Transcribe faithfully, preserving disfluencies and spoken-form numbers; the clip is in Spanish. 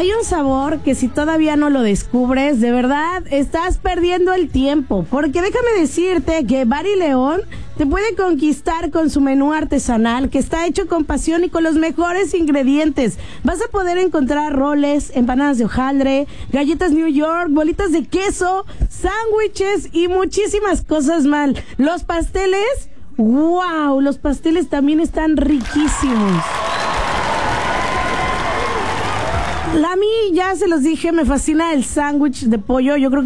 hay un sabor que si todavía no lo descubres, de verdad estás perdiendo el tiempo, porque déjame decirte que Bar y León te puede conquistar con su menú artesanal, que está hecho con pasión y con los mejores ingredientes. Vas a poder encontrar roles, empanadas de hojaldre, galletas New York, bolitas de queso, sándwiches y muchísimas cosas más. Los pasteles, wow, los pasteles también están riquísimos. A mí, ya se los dije, me fascina el sándwich de pollo. Yo creo que